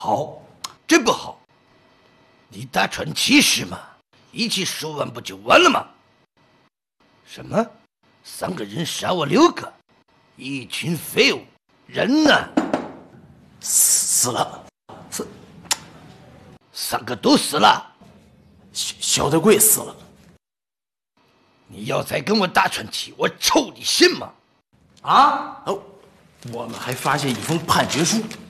好， 真不好。你大川骑士嘛，一起10万不就完了吗？什么？3个人杀我6个，一群废物！人呢？ 死了 ，3个都死了。 小德贵死了。 你要再跟我大川齐，我抽你信吗？ 啊！哦，我们还发现一封判决书，